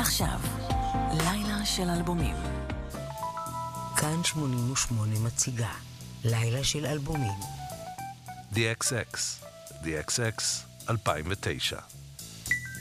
עכשיו, לילה של אלבומים. כאן 88 מציגה לילה של אלבומים. The XX 2009.